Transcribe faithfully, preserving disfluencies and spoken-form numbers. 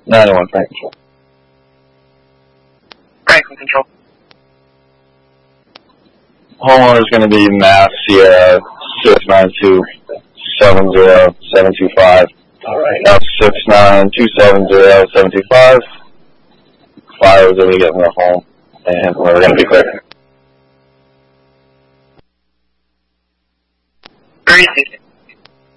ninety-one, Frank Control. Franklin Control. Homeowner is going to be Mass Sierra six nine two seven zero seven two five. All right. F six nine two seven zero seven two five. Fire is going to get in the home, and we're going to be clear. Very easy.